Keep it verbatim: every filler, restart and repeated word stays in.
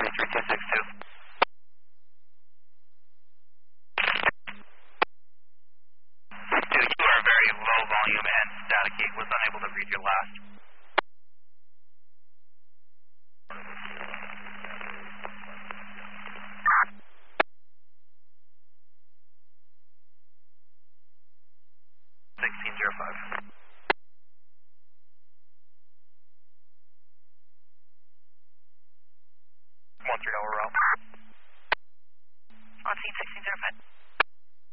three two six two. Two, you are very low volume and static. Was unable to read your last. sixteen zero five. One three hour route. On scene sixteen zero five.